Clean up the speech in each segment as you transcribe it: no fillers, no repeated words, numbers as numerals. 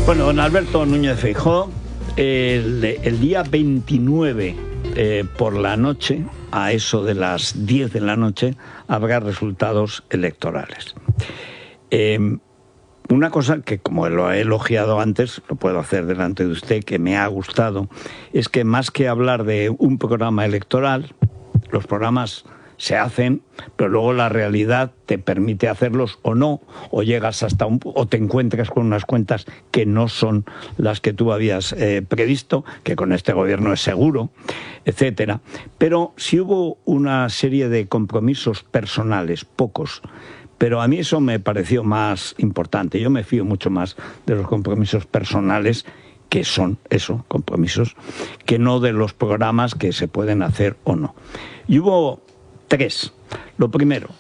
Bueno, don Alberto Núñez Feijóo, el día 29 por la noche, a eso de las 10 de la noche, habrá resultados electorales. Una cosa que, como lo he elogiado antes, lo puedo hacer delante de usted, que me ha gustado, es que más que hablar de un programa electoral, los programas se hacen, pero luego la realidad te permite hacerlos o no, o llegas hasta o te encuentras con unas cuentas que no son las que tú habías previsto, que con este gobierno es seguro, etcétera. Pero sí hubo una serie de compromisos personales, pocos, pero a mí eso me pareció más importante. Yo me fío mucho más de los compromisos personales, que son eso, compromisos, que no de los programas que se pueden hacer o no. Y hubo tres. Lo primero,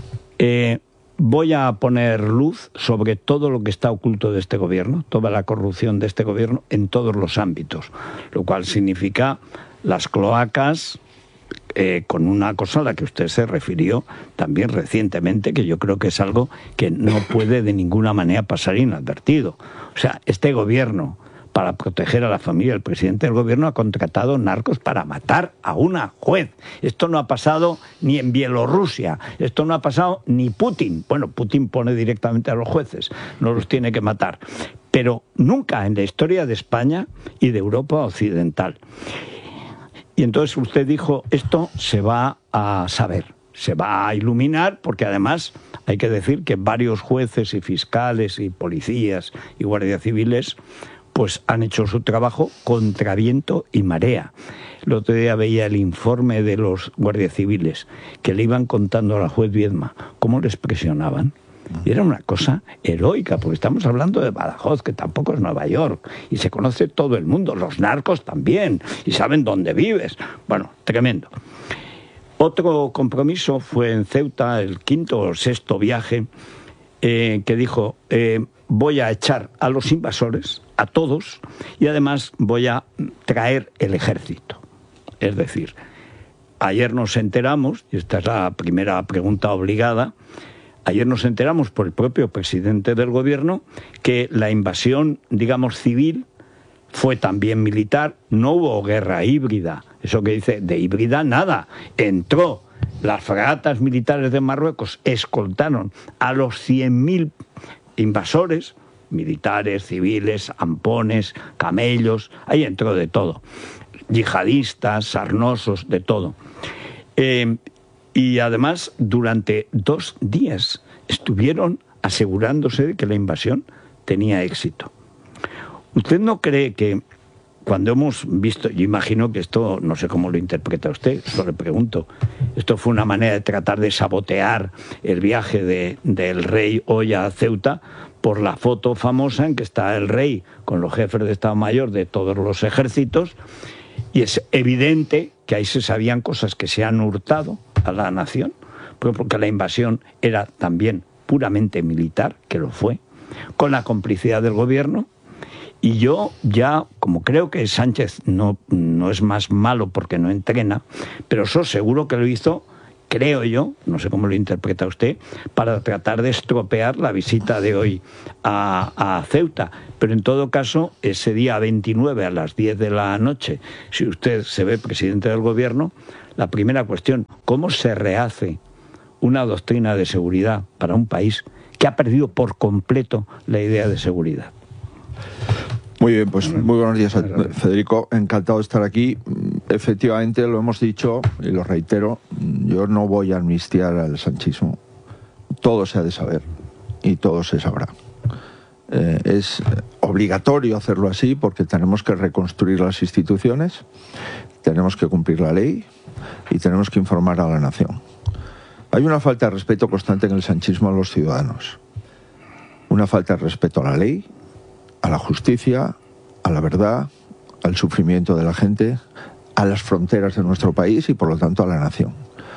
voy a poner luz sobre todo lo que está oculto de este gobierno, toda la corrupción de este gobierno en todos los ámbitos, lo cual significa las cloacas, con una cosa a la que usted se refirió también recientemente, que yo creo que es algo que no puede de ninguna manera pasar inadvertido. O sea, este gobierno, para proteger a la familia del presidente del gobierno, ha contratado narcos para matar a una juez. Esto no ha pasado ni en Bielorrusia, esto no ha pasado ni Putin. Bueno, Putin pone directamente a los jueces, no los tiene que matar. Pero nunca en la historia de España y de Europa occidental. Y entonces usted dijo, esto se va a saber, se va a iluminar, porque además hay que decir que varios jueces y fiscales y policías y guardias civiles pues han hecho su trabajo contra viento y marea. El otro día veía el informe de los guardias civiles que le iban contando a la juez Viedma cómo les presionaban. Y era una cosa heroica, porque estamos hablando de Badajoz, que tampoco es Nueva York, y se conoce todo el mundo, los narcos también, y saben dónde vives. Bueno, tremendo. Otro compromiso fue en Ceuta, el quinto o sexto viaje, que dijo, voy a echar a los invasores, a todos, y además voy a traer el ejército. Es decir, ayer nos enteramos, y esta es la primera pregunta obligada, ayer nos enteramos por el propio presidente del gobierno que la invasión, digamos, civil fue también militar, no hubo guerra híbrida. Eso que dice, de híbrida nada. Entró, las fragatas militares de Marruecos escoltaron a los 100.000 invasores, militares, civiles, ampones, camellos, ahí entró de todo. Yihadistas, sarnosos, de todo. Y además, durante 2 días estuvieron asegurándose de que la invasión tenía éxito. ¿Usted no cree que cuando hemos visto, yo imagino que esto, no sé cómo lo interpreta usted, eso le pregunto, esto fue una manera de tratar de sabotear el viaje del rey hoy a Ceuta por la foto famosa en que está el rey con los jefes de Estado Mayor de todos los ejércitos, y es evidente que ahí se sabían cosas que se han hurtado a la nación, porque la invasión era también puramente militar, que lo fue, con la complicidad del gobierno. Y yo ya, como creo que Sánchez no es más malo porque no entrena, pero eso seguro que lo hizo, creo yo, no sé cómo lo interpreta usted, para tratar de estropear la visita de hoy a Ceuta. Pero en todo caso, ese día 29 a las 10 de la noche, si usted se ve presidente del gobierno, la primera cuestión, ¿cómo se rehace una doctrina de seguridad para un país que ha perdido por completo la idea de seguridad? Muy bien, pues muy buenos días, Federico. Encantado de estar aquí. Efectivamente, lo hemos dicho y lo reitero, yo no voy a amnistiar al sanchismo. Todo se ha de saber y todo se sabrá. Es obligatorio hacerlo así porque tenemos que reconstruir las instituciones, tenemos que cumplir la ley y tenemos que informar a la nación. Hay una falta de respeto constante en el sanchismo a los ciudadanos. Una falta de respeto a la ley, a la justicia, a la verdad, al sufrimiento de la gente, a las fronteras de nuestro país y por lo tanto a la nación.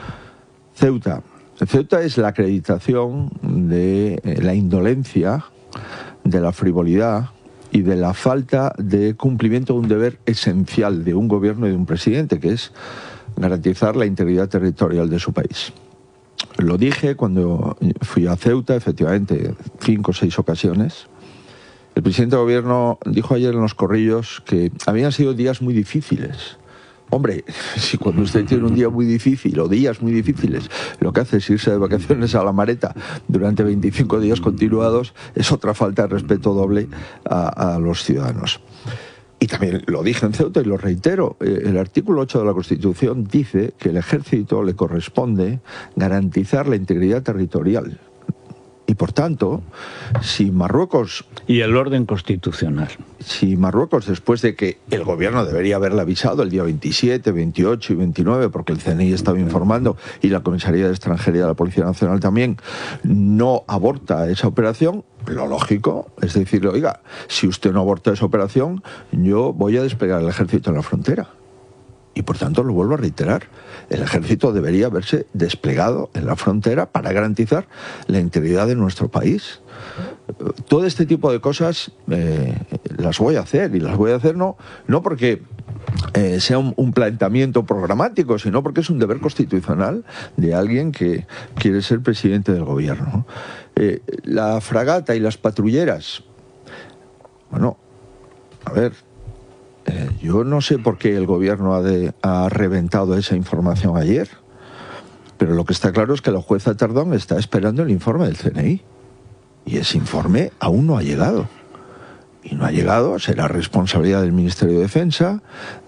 Ceuta es la acreditación de la indolencia, de la frivolidad y de la falta de cumplimiento de un deber esencial de un gobierno y de un presidente, que es garantizar la integridad territorial de su país. Lo dije cuando fui a Ceuta, efectivamente, 5 o 6 ocasiones. El presidente del gobierno dijo ayer en Los Corrillos que habían sido días muy difíciles. Hombre, si cuando usted tiene un día muy difícil o días muy difíciles, lo que hace es irse de vacaciones a la Mareta durante 25 días continuados, es otra falta de respeto doble a los ciudadanos. Y también lo dije en Ceuta y lo reitero, el artículo 8 de la Constitución dice que el ejército le corresponde garantizar la integridad territorial. Y por tanto, si Marruecos... Y el orden constitucional. Si Marruecos, después de que el gobierno debería haberle avisado el día 27, 28 y 29, porque el CNI estaba informando y la Comisaría de Extranjería de la Policía Nacional también, no aborta esa operación, lo lógico es decirle, oiga, si usted no aborta esa operación, yo voy a desplegar el ejército en la frontera. Y por tanto, lo vuelvo a reiterar, el ejército debería haberse desplegado en la frontera para garantizar la integridad de nuestro país. Todo este tipo de cosas las voy a hacer, y las voy a hacer no porque sea un planteamiento programático, sino porque es un deber constitucional de alguien que quiere ser presidente del gobierno. La fragata y las patrulleras, bueno, a ver... yo no sé por qué el gobierno ha reventado esa información ayer, pero lo que está claro es que la jueza Tardón está esperando el informe del CNI. Y ese informe aún no ha llegado. Y no ha llegado, será responsabilidad del Ministerio de Defensa,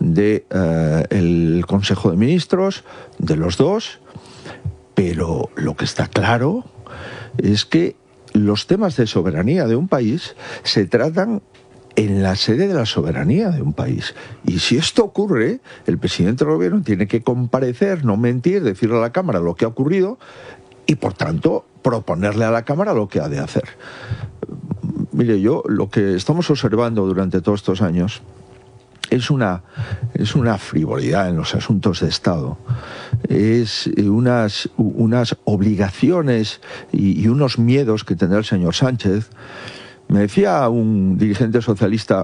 del Consejo de Ministros, de los dos. Pero lo que está claro es que los temas de soberanía de un país se tratan en la sede de la soberanía de un país. Y si esto ocurre, el presidente del gobierno tiene que comparecer, no mentir, decirle a la Cámara lo que ha ocurrido y, por tanto, proponerle a la Cámara lo que ha de hacer. Mire, yo lo que estamos observando durante todos estos años es una frivolidad en los asuntos de Estado. Es unas obligaciones y unos miedos que tendrá el señor Sánchez. Me decía un dirigente socialista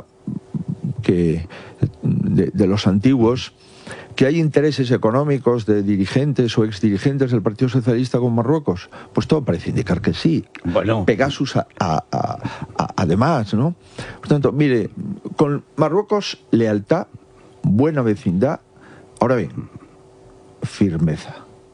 de los antiguos que hay intereses económicos de dirigentes o exdirigentes del Partido Socialista con Marruecos. Pues todo parece indicar que sí. Bueno. Pegasus además, ¿no? Por tanto, mire, con Marruecos, lealtad, buena vecindad. Ahora bien, firmeza.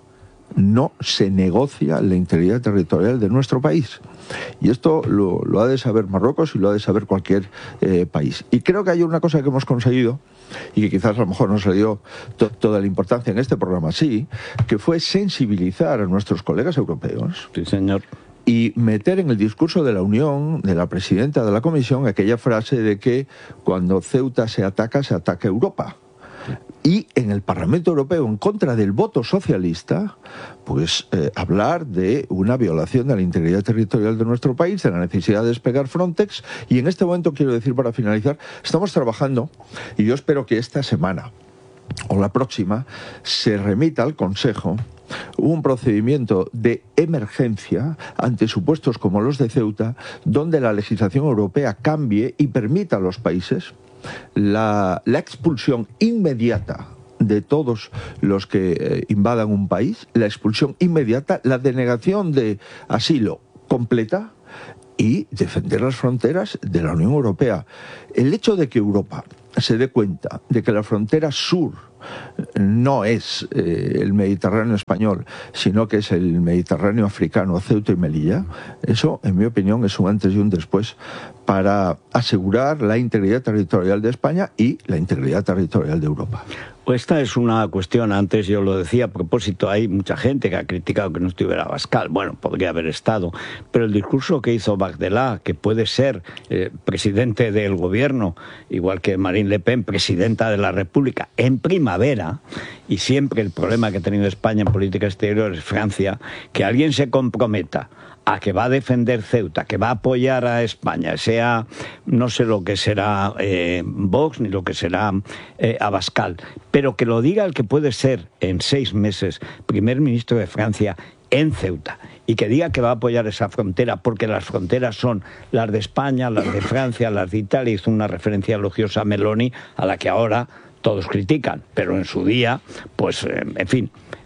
No se negocia la integridad territorial de nuestro país. Y esto lo ha de saber Marruecos y lo ha de saber cualquier país. Y creo que hay una cosa que hemos conseguido, y que quizás a lo mejor no se le dio toda la importancia en este programa, sí, que fue sensibilizar a nuestros colegas europeos. Sí, señor. Y meter en el discurso de la Unión, de la presidenta de la Comisión, aquella frase de que cuando Ceuta se ataca Europa. Y en el Parlamento Europeo, en contra del voto socialista, pues hablar de una violación de la integridad territorial de nuestro país, de la necesidad de desplegar Frontex. Y en este momento, quiero decir, para finalizar, estamos trabajando, y yo espero que esta semana o la próxima se remita al Consejo un procedimiento de emergencia ante supuestos como los de Ceuta, donde la legislación europea cambie y permita a los países la expulsión inmediata de todos los que invadan un país, la expulsión inmediata, la denegación de asilo completa y defender las fronteras de la Unión Europea. El hecho de que Europa se dé cuenta de que la frontera sur no es el Mediterráneo español, sino que es el Mediterráneo africano, Ceuta y Melilla, eso, en mi opinión, es un antes y un después para asegurar la integridad territorial de España y la integridad territorial de Europa. Esta es una cuestión, antes yo lo decía a propósito, hay mucha gente que ha criticado que no estuviera Abascal. Bueno, podría haber estado, pero el discurso que hizo Bardella, que puede ser presidente del gobierno, igual que Marine Le Pen, presidenta de la República, en primavera, y siempre el problema que ha tenido España en política exterior es Francia, que alguien se comprometa a que va a defender Ceuta, que va a apoyar a España, sea, no sé lo que será Vox ni lo que será Abascal, pero que lo diga el que puede ser en 6 meses primer ministro de Francia en Ceuta, y que diga que va a apoyar esa frontera, porque las fronteras son las de España, las de Francia, las de Italia. Hizo una referencia elogiosa a Meloni, a la que ahora todos critican, pero en su día, pues, en fin,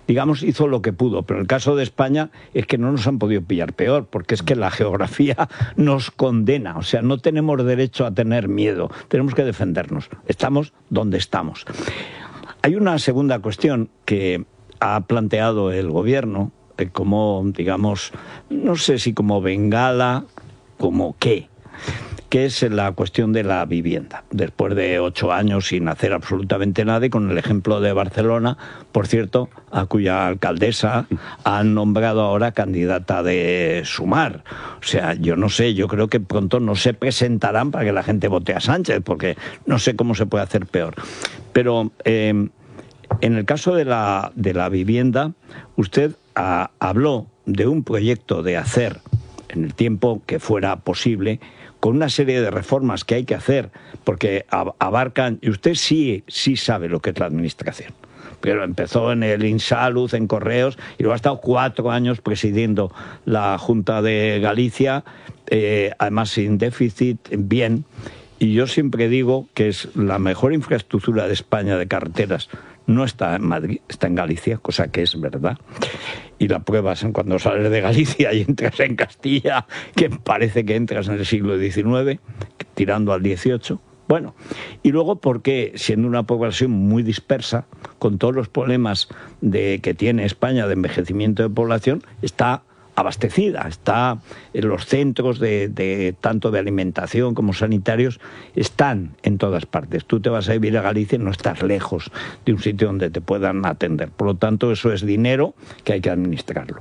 digamos, hizo lo que pudo. Pero el caso de España es que no nos han podido pillar peor, porque es que la geografía nos condena. O sea, no tenemos derecho a tener miedo, tenemos que defendernos. Estamos donde estamos. Hay una segunda cuestión que ha planteado el gobierno como, digamos, no sé si como bengala, como qué, que es la cuestión de la vivienda. Después de 8 años sin hacer absolutamente nada, y con el ejemplo de Barcelona, por cierto, a cuya alcaldesa han nombrado ahora candidata de Sumar. O sea, yo no sé, yo creo que pronto no se presentarán para que la gente vote a Sánchez, porque no sé cómo se puede hacer peor. Pero en el caso de la vivienda, usted habló de un proyecto de hacer, en el tiempo que fuera posible, con una serie de reformas que hay que hacer, porque abarcan, y usted sí sabe lo que es la administración, pero empezó en el Insalud, en Correos, y luego ha estado 4 años presidiendo la Junta de Galicia, además sin déficit, bien, y yo siempre digo que es la mejor infraestructura de España de carreteras, no está en Madrid, está en Galicia, cosa que es verdad. Y la prueba es cuando sales de Galicia y entras en Castilla, que parece que entras en el siglo XIX, tirando al XVIII. Bueno, y luego porque, siendo una población muy dispersa, con todos los problemas que tiene España de envejecimiento de población, está abastecida, está en los centros de tanto de alimentación como sanitarios, están en todas partes. Tú te vas a vivir a Galicia y no estás lejos de un sitio donde te puedan atender. Por lo tanto, eso es dinero que hay que administrarlo.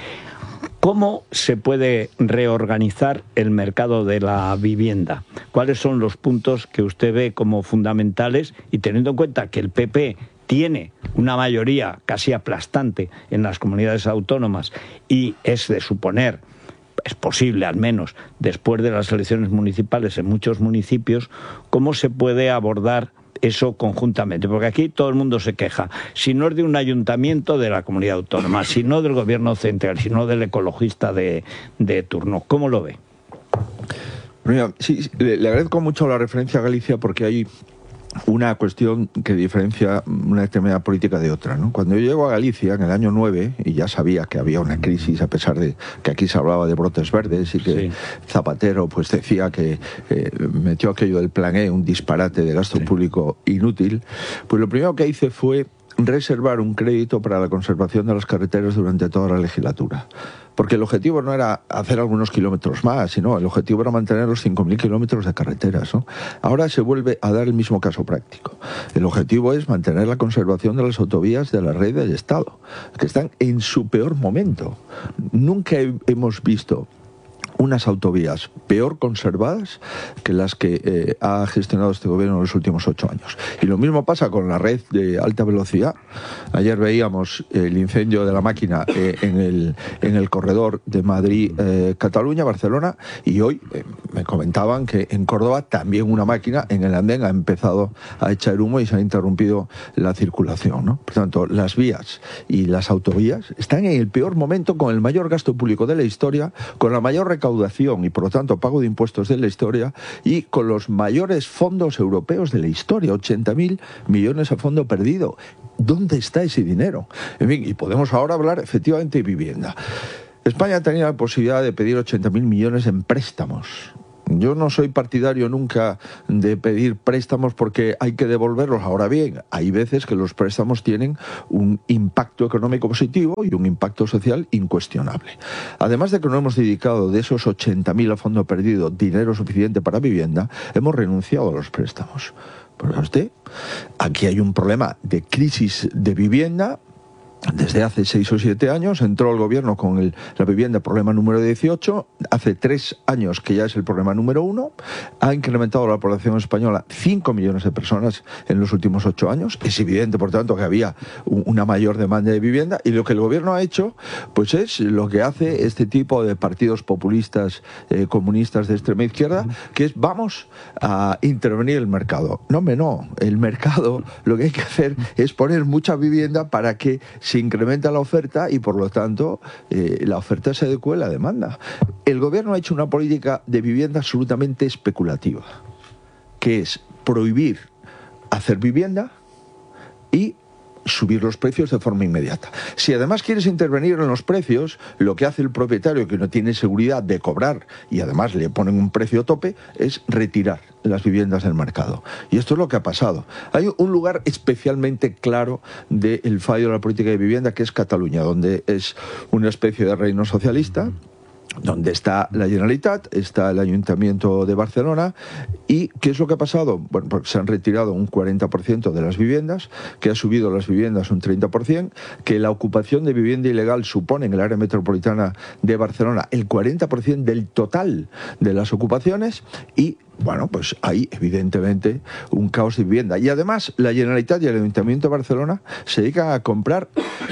¿Cómo se puede reorganizar el mercado de la vivienda? ¿Cuáles son los puntos que usted ve como fundamentales? Y teniendo en cuenta que el PP tiene una mayoría casi aplastante en las comunidades autónomas y es de suponer, es posible al menos, después de las elecciones municipales en muchos municipios, ¿cómo se puede abordar eso conjuntamente? Porque aquí todo el mundo se queja, si no es de un ayuntamiento de la comunidad autónoma, si no del gobierno central, si no del ecologista de turno. ¿Cómo lo ve? Mira, sí, le agradezco mucho la referencia a Galicia porque hay una cuestión que diferencia una determinada política de otra, ¿no? Cuando yo llego a Galicia en el año 9, y ya sabía que había una crisis, a pesar de que aquí se hablaba de brotes verdes y que Zapatero pues decía que metió aquello del plan E, un disparate de gasto público inútil, pues lo primero que hice fue reservar un crédito para la conservación de las carreteras durante toda la legislatura. Porque el objetivo no era hacer algunos kilómetros más, sino el objetivo era mantener los 5.000 kilómetros de carreteras, ¿no? Ahora se vuelve a dar el mismo caso práctico. El objetivo es mantener la conservación de las autovías de la red del Estado, que están en su peor momento. Nunca hemos visto unas autovías peor conservadas que las que ha gestionado este gobierno en los últimos 8 años. Y lo mismo pasa con la red de alta velocidad. Ayer veíamos el incendio de la máquina en el corredor de Madrid-Cataluña, Barcelona, y hoy me comentaban que en Córdoba también una máquina en el andén ha empezado a echar humo y se ha interrumpido la circulación, ¿no? Por tanto, las vías y las autovías están en el peor momento, con el mayor gasto público de la historia, con la mayor recaudación y por lo tanto pago de impuestos de la historia y con los mayores fondos europeos de la historia, 80.000 millones a fondo perdido. ¿Dónde está ese dinero? En fin, y podemos ahora hablar efectivamente de vivienda. España tenía la posibilidad de pedir 80.000 millones en préstamos. Yo no soy partidario nunca de pedir préstamos porque hay que devolverlos. Ahora bien, hay veces que los préstamos tienen un impacto económico positivo y un impacto social incuestionable. Además de que no hemos dedicado de esos 80.000 a fondo perdido dinero suficiente para vivienda, hemos renunciado a los préstamos. Pero usted, aquí hay un problema de crisis de vivienda. Desde hace 6 o 7 años entró el gobierno con la vivienda problema número 18, hace 3 años que ya es el problema número 1, ha incrementado la población española 5 millones de personas en los últimos 8 años, es evidente por tanto que había una mayor demanda de vivienda y lo que el gobierno ha hecho pues es lo que hace este tipo de partidos populistas comunistas de extrema izquierda, que es vamos a intervenir el mercado. No, el mercado lo que hay que hacer es poner mucha vivienda para que se incrementa la oferta y por lo tanto la oferta se adecue a la demanda. El gobierno ha hecho una política de vivienda absolutamente especulativa, que es prohibir hacer vivienda y subir los precios de forma inmediata. Si además quieres intervenir en los precios, lo que hace el propietario, que no tiene seguridad de cobrar y además le ponen un precio tope, es retirar las viviendas del mercado. Y esto es lo que ha pasado. Hay un lugar especialmente claro del fallo de la política de vivienda, que es Cataluña, donde es una especie de reino socialista, donde está la Generalitat, está el Ayuntamiento de Barcelona. ¿Y qué es lo que ha pasado? Bueno, porque se han retirado un 40% de las viviendas, que ha subido las viviendas un 30%, que la ocupación de vivienda ilegal supone en el área metropolitana de Barcelona el 40% del total de las ocupaciones. Y bueno, pues hay evidentemente un caos de vivienda. Y además la Generalitat y el Ayuntamiento de Barcelona se dedican a comprar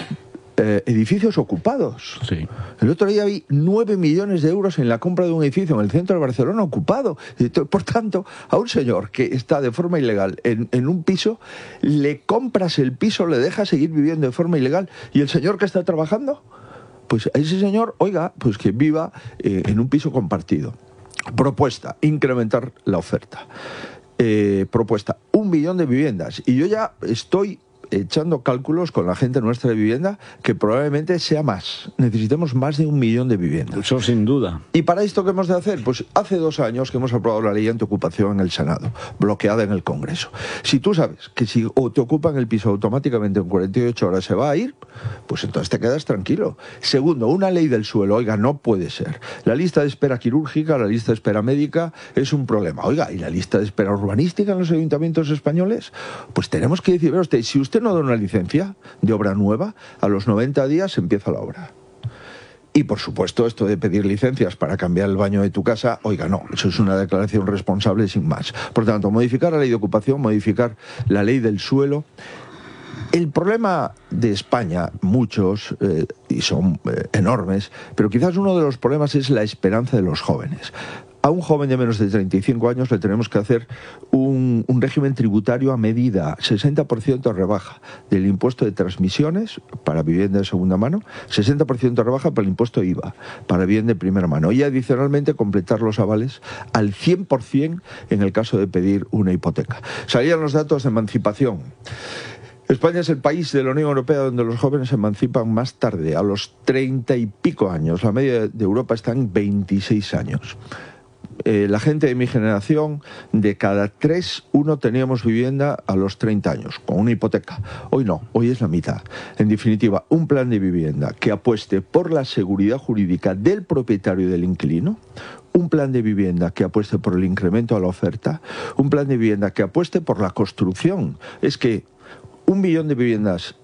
edificios ocupados. Sí. El otro día vi 9 millones de euros en la compra de un edificio en el centro de Barcelona ocupado. Por tanto, a un señor que está de forma ilegal en un piso, le compras el piso, le dejas seguir viviendo de forma ilegal, y el señor que está trabajando, pues a ese señor, oiga, pues que viva en un piso compartido. Propuesta, incrementar la oferta. Propuesta, 1 millón de viviendas. Y yo ya estoy echando cálculos con la gente nuestra de vivienda, que probablemente sea más. Necesitemos más de 1 millón de viviendas. Eso sin duda. ¿Y para esto qué hemos de hacer? Pues hace 2 años que hemos aprobado la ley antiocupación en el Senado, bloqueada en el Congreso. Si tú sabes que si te ocupan el piso automáticamente en 48 horas se va a ir, pues entonces te quedas tranquilo. Segundo, una ley del suelo, oiga, no puede ser. La lista de espera quirúrgica, la lista de espera médica es un problema. Oiga, ¿y la lista de espera urbanística en los ayuntamientos españoles? Pues tenemos que decir, usted, si usted no da una licencia de obra nueva, a los 90 días empieza la obra. Y por supuesto, esto de pedir licencias para cambiar el baño de tu casa, oiga, no, eso es una declaración responsable sin más. Por tanto, modificar la ley de ocupación, modificar la ley del suelo. El problema de España, muchos, y son enormes, pero quizás uno de los problemas es la esperanza de los jóvenes. A un joven de menos de 35 años le tenemos que hacer un régimen tributario a medida, 60% rebaja del impuesto de transmisiones para vivienda de segunda mano, 60% rebaja para el impuesto IVA para vivienda de primera mano, y adicionalmente completar los avales al 100% en el caso de pedir una hipoteca. Salían los datos de emancipación. España es el país de la Unión Europea donde los jóvenes se emancipan más tarde, a los 30 y pico años. La media de Europa está en 26 años. La gente de mi generación, de cada 3, 1 teníamos vivienda a los 30 años, con una hipoteca. Hoy no, hoy es la mitad. En definitiva, un plan de vivienda que apueste por la seguridad jurídica del propietario y del inquilino, un plan de vivienda que apueste por el incremento a la oferta, un plan de vivienda que apueste por la construcción. Es que 1 millón de viviendas,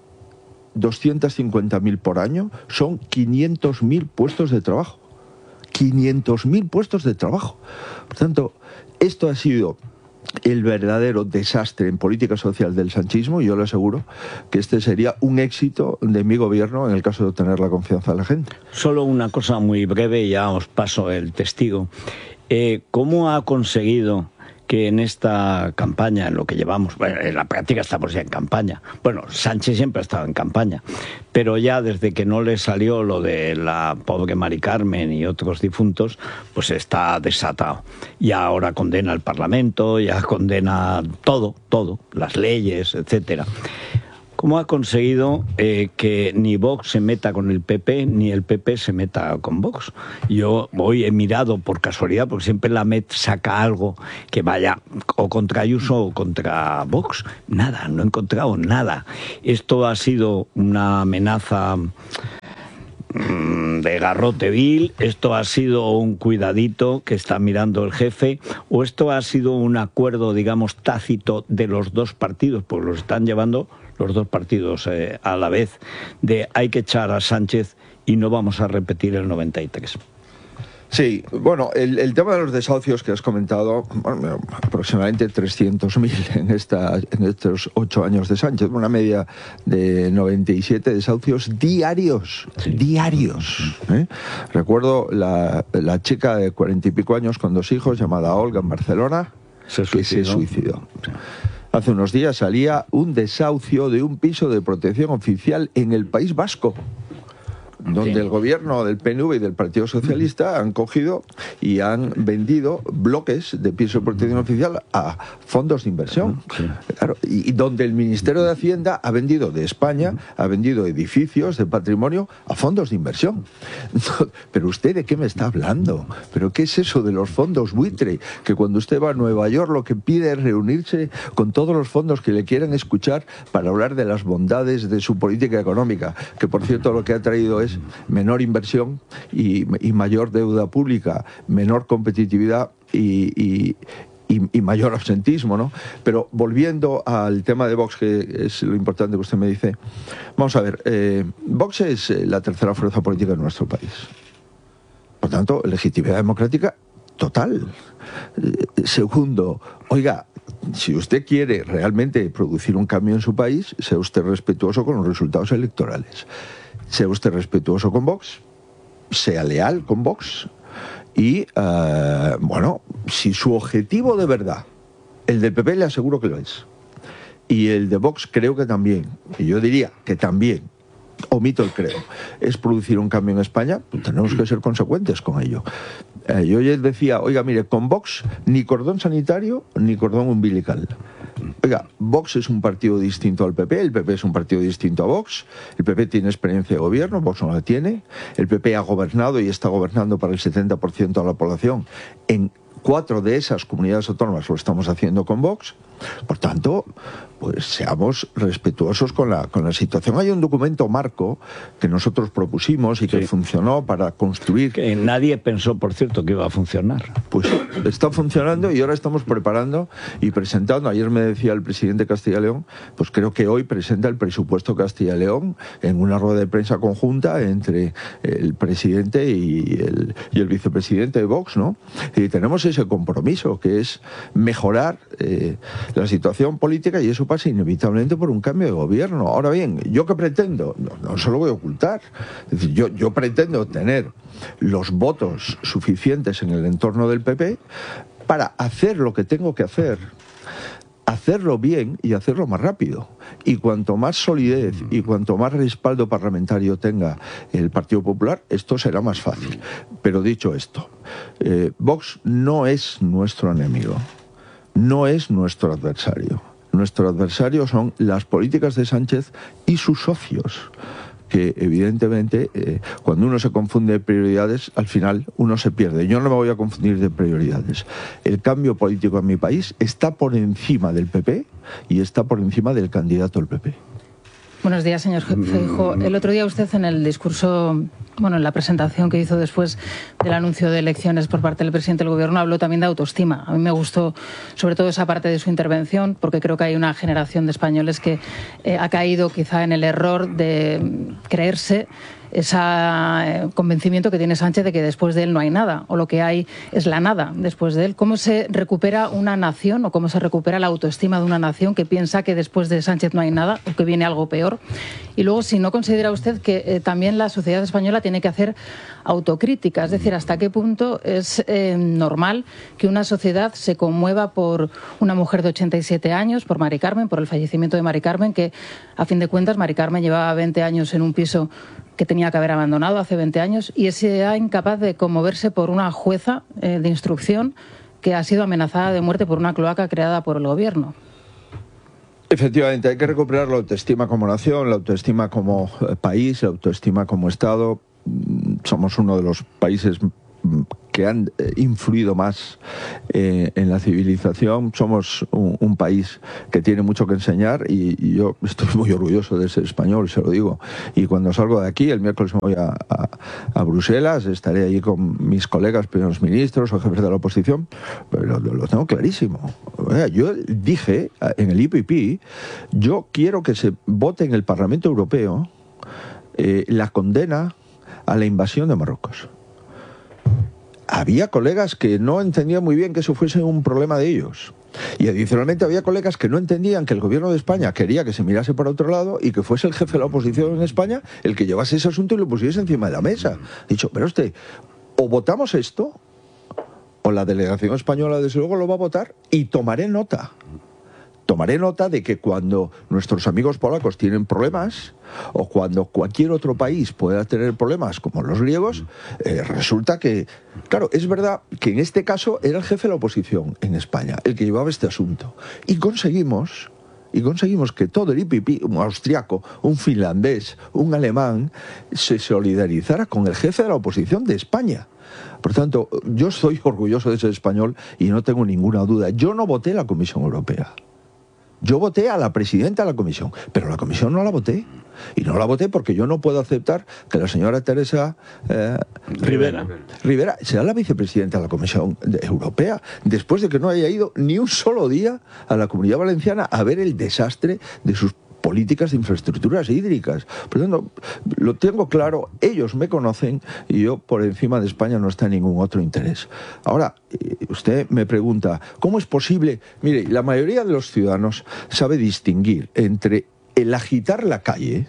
250.000 por año, son 500.000 puestos de trabajo. 500.000 puestos de trabajo. Por tanto, esto ha sido el verdadero desastre en política social del sanchismo, y yo le aseguro que este sería un éxito de mi gobierno en el caso de obtener la confianza de la gente. Solo una cosa muy breve, ya os paso el testigo. ¿Cómo ha conseguido que en esta campaña, en lo que llevamos, bueno, en la práctica estamos ya en campaña, bueno, Sánchez siempre ha estado en campaña, pero ya desde que no le salió lo de la pobre Mari Carmen y otros difuntos, pues está desatado. Y ahora condena al Parlamento, ya condena todo, las leyes, etcétera. ¿Cómo ha conseguido que ni Vox se meta con el PP, ni el PP se meta con Vox? Yo hoy he mirado por casualidad, porque siempre la MET saca algo que vaya o contra Ayuso o contra Vox. Nada, no he encontrado nada. Esto ha sido una amenaza de garrote vil, esto ha sido un cuidadito que está mirando el jefe, o esto ha sido un acuerdo, digamos, tácito de los dos partidos, pues los están llevando los dos partidos a la vez, de hay que echar a Sánchez y no vamos a repetir el 93. Sí, bueno, el tema de los desahucios que has comentado, bueno, aproximadamente 300.000 en estos 8 años de Sánchez, una media de 97 desahucios diarios, sí. Diarios. Recuerdo la chica de 40 y pico años con 2 hijos, llamada Olga, en Barcelona, que se suicidó. Sí. Hace unos días salía un desahucio de un piso de protección oficial en el País Vasco. donde sí. el gobierno del PNV y del Partido Socialista han cogido y han vendido bloques de pisos de protección oficial a fondos de inversión. Sí. Claro, y donde el Ministerio de Hacienda ha vendido de España, ha vendido edificios de patrimonio a fondos de inversión. Pero usted, ¿de qué me está hablando? ¿Pero qué es eso de los fondos buitre? Que cuando usted va a Nueva York lo que pide es reunirse con todos los fondos que le quieren escuchar para hablar de las bondades de su política económica, que por cierto lo que ha traído es menor inversión y mayor deuda pública, menor competitividad y mayor absentismo, ¿no? Pero volviendo al tema de Vox, que es lo importante que usted me dice, vamos a ver, Vox es la tercera fuerza política de nuestro país. Por tanto, legitimidad democrática total. Segundo, oiga, si usted quiere realmente producir un cambio en su país, sea usted respetuoso con los resultados electorales. Sea usted respetuoso con Vox, sea leal con Vox y, bueno, si su objetivo de verdad, el del PP le aseguro que lo es, y el de Vox creo que también, y yo diría que también, omito el creo, es producir un cambio en España, pues tenemos que ser consecuentes con ello. Yo ya decía, oiga, mire, con Vox ni cordón sanitario ni cordón umbilical. Oiga, Vox es un partido distinto al PP, el PP es un partido distinto a Vox, el PP tiene experiencia de gobierno, Vox no la tiene, el PP ha gobernado y está gobernando para el 70% de la población. En 4 de esas comunidades autónomas lo estamos haciendo con Vox. Por tanto, pues seamos respetuosos con la situación. Hay un documento marco que nosotros propusimos y que funcionó para construir. Que nadie pensó, por cierto, que iba a funcionar. Pues está funcionando y ahora estamos preparando y presentando. Ayer me decía el presidente de Castilla y León, pues creo que hoy presenta el presupuesto Castilla y León en una rueda de prensa conjunta entre el presidente y el vicepresidente de Vox, ¿no? Y tenemos ese compromiso que es mejorar la situación política y eso pasa inevitablemente por un cambio de gobierno. Ahora bien, ¿yo qué pretendo? No se lo voy a ocultar. Es decir, yo pretendo tener los votos suficientes en el entorno del PP para hacer lo que tengo que hacer, hacerlo bien y hacerlo más rápido. Y cuanto más solidez y cuanto más respaldo parlamentario tenga el Partido Popular, esto será más fácil. Pero dicho esto, Vox no es nuestro enemigo. No es nuestro adversario. Nuestro adversario son las políticas de Sánchez y sus socios, que evidentemente cuando uno se confunde de prioridades, al final uno se pierde. Yo no me voy a confundir de prioridades. El cambio político en mi país está por encima del PP y está por encima del candidato del PP. Buenos días, señor Feijóo. El otro día usted en el discurso, bueno, en la presentación que hizo después del anuncio de elecciones por parte del presidente del Gobierno, habló también de autoestima. A mí me gustó sobre todo esa parte de su intervención, porque creo que hay una generación de españoles que ha caído quizá en el error de creerse ese convencimiento que tiene Sánchez de que después de él no hay nada, o lo que hay es la nada después de él. ¿Cómo se recupera una nación o cómo se recupera la autoestima de una nación que piensa que después de Sánchez no hay nada o que viene algo peor? Y luego, si no considera usted que también la sociedad española tiene que hacer autocrítica, es decir, hasta qué punto es normal que una sociedad se conmueva por una mujer de 87 años, por Mari Carmen, por el fallecimiento de Mari Carmen, que a fin de cuentas Mari Carmen llevaba 20 años en un piso que tenía que haber abandonado hace 20 años y sea incapaz de conmoverse por una jueza de instrucción que ha sido amenazada de muerte por una cloaca creada por el Gobierno? Efectivamente, hay que recuperar la autoestima como nación, la autoestima como país, la autoestima como Estado. Somos uno de los países que han influido más en la civilización. Somos un país que tiene mucho que enseñar y yo estoy muy orgulloso de ser español, se lo digo. Y cuando salgo de aquí, el miércoles me voy a Bruselas, estaré allí con mis colegas, primeros ministros o jefes de la oposición, pero lo tengo clarísimo. Yo dije en el IPP, yo quiero que se vote en el Parlamento Europeo la condena a la invasión de Marruecos. Había colegas que no entendían muy bien que eso fuese un problema de ellos. Y adicionalmente había colegas que no entendían que el gobierno de España quería que se mirase para otro lado y que fuese el jefe de la oposición en España el que llevase ese asunto y lo pusiese encima de la mesa. He dicho, pero usted, o votamos esto, o la delegación española desde luego lo va a votar y tomaré nota. tomaré nota de que cuando nuestros amigos polacos tienen problemas, o cuando cualquier otro país pueda tener problemas como los griegos, resulta que, claro, es verdad que en este caso era el jefe de la oposición en España el que llevaba este asunto, y conseguimos que todo el IPP, un austriaco, un finlandés, un alemán, se solidarizara con el jefe de la oposición de España. Por tanto, yo estoy orgulloso de ser español y no tengo ninguna duda. Yo no voté a la Comisión Europea. Yo voté a la presidenta de la Comisión, pero la Comisión no la voté. Y no la voté porque yo no puedo aceptar que la señora Teresa Rivera sea la vicepresidenta de la Comisión Europea, después de que no haya ido ni un solo día a la Comunidad Valenciana a ver el desastre de sus políticas de infraestructuras hídricas. Por lo tanto, lo tengo claro, ellos me conocen y yo por encima de España no está en ningún otro interés. Ahora, usted me pregunta, ¿cómo es posible? Mire, la mayoría de los ciudadanos sabe distinguir entre el agitar la calle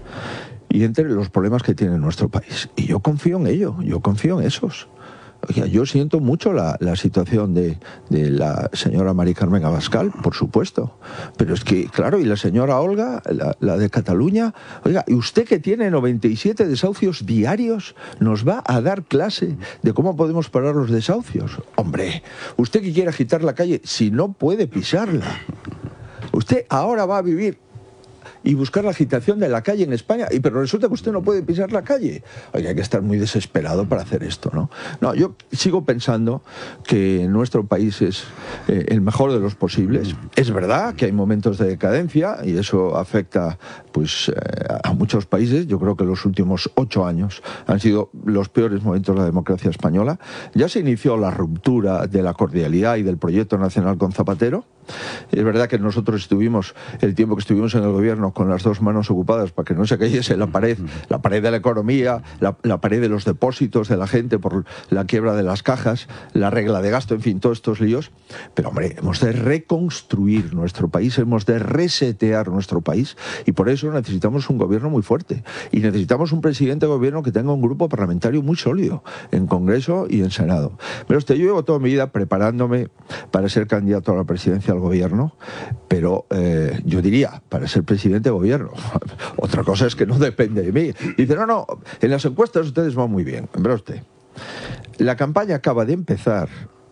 y entre los problemas que tiene nuestro país. Y yo confío en ello, yo confío en esos. Oiga, yo siento mucho la situación de la señora Mari Carmen Abascal, por supuesto. Pero es que, claro, y la señora Olga, la de Cataluña, oiga, y usted que tiene 97 desahucios diarios, nos va a dar clase de cómo podemos parar los desahucios. Hombre, usted que quiere agitar la calle, si no puede pisarla. Usted ahora va a vivir y buscar la agitación de la calle en España, pero resulta que usted no puede pisar la calle. Oiga, hay que estar muy desesperado para hacer esto, ¿no? No, yo sigo pensando que nuestro país es el mejor de los posibles. Es verdad que hay momentos de decadencia y eso afecta pues a muchos países. Yo creo que los últimos 8 años han sido los peores momentos de la democracia española. Ya se inició la ruptura de la cordialidad y del proyecto nacional con Zapatero. Es verdad que nosotros estuvimos, el tiempo que estuvimos en el gobierno, con las 2 manos ocupadas para que no se cayese la pared de la economía, la pared de los depósitos de la gente por la quiebra de las cajas, la regla de gasto, en fin, todos estos líos. Pero hombre, hemos de reconstruir nuestro país, hemos de resetear nuestro país, y por eso necesitamos un gobierno muy fuerte y necesitamos un presidente de gobierno que tenga un grupo parlamentario muy sólido en Congreso y en Senado. Pero yo llevo toda mi vida preparándome para ser candidato a la presidencia del gobierno, pero yo diría, para ser presidente de gobierno. Otra cosa es que no depende de mí. Dice, no, en las encuestas ustedes van muy bien. Verá usted, la campaña acaba de empezar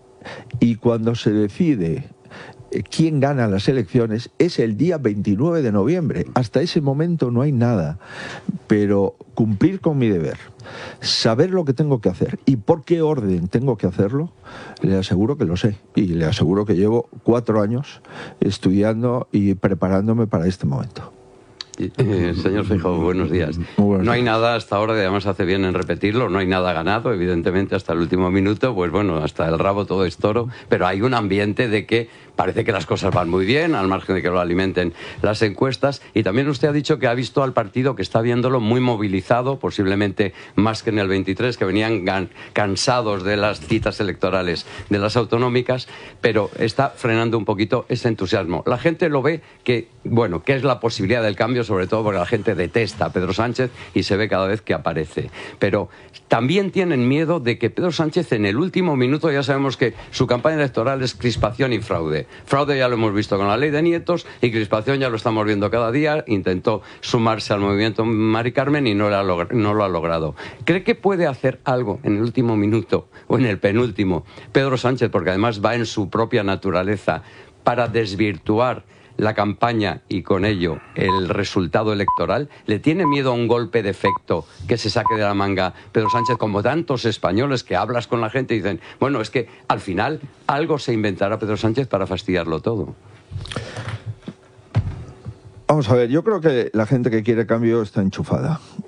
y cuando se decide quién gana las elecciones es el día 29 de noviembre. Hasta ese momento no hay nada. Pero cumplir con mi deber, saber lo que tengo que hacer y por qué orden tengo que hacerlo, le aseguro que lo sé. Y le aseguro que llevo 4 años estudiando y preparándome para este momento. Señor Feijóo, buenos días. No hay nada hasta ahora, y además hace bien en repetirlo, no hay nada ganado, evidentemente, hasta el último minuto, pues bueno, hasta el rabo todo es toro, pero hay un ambiente de que parece que las cosas van muy bien, al margen de que lo alimenten las encuestas, y también usted ha dicho que ha visto al partido que está viéndolo muy movilizado, posiblemente más que en el 23, que venían cansados de las citas electorales de las autonómicas, pero está frenando un poquito ese entusiasmo. La gente lo ve que, bueno, que es la posibilidad del cambio, sobre todo porque la gente detesta a Pedro Sánchez y se ve cada vez que aparece. Pero también tienen miedo de que Pedro Sánchez en el último minuto, ya sabemos que su campaña electoral es crispación y fraude. Fraude ya lo hemos visto con la ley de nietos y crispación ya lo estamos viendo cada día. Intentó sumarse al movimiento Mari Carmen y no lo ha logrado. ¿Cree que puede hacer algo en el último minuto o en el penúltimo Pedro Sánchez, porque además va en su propia naturaleza, para desvirtuar la campaña y con ello el resultado electoral? ¿Le tiene miedo a un golpe de efecto que se saque de la manga Pedro Sánchez, como tantos españoles que hablas con la gente y dicen, bueno, es que al final algo se inventará Pedro Sánchez para fastidiarlo todo? Vamos a ver, yo creo que la gente que quiere cambio está enchufada